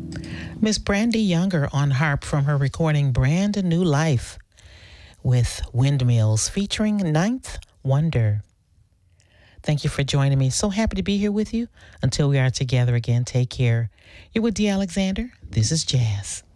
Miss Brandy Younger on harp from her recording Brand New Life with Windmills featuring Ninth Wonder. Thank you for joining me. So happy to be here with you. Until we are together again, take care. You're with D. Alexander. This is Jazz.